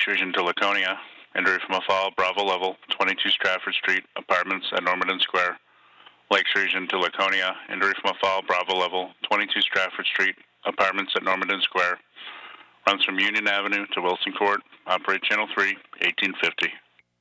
Lakes Region to Laconia, entry from a fall, Bravo level, 22 Stratford Street, apartments at Normanton Square. Lakes Region to Laconia, entry from a fall, Bravo level, 22 Stratford Street, apartments at Normanton Square. Runs from Union Avenue to Wilson Court. Operate Channel 3, 1850.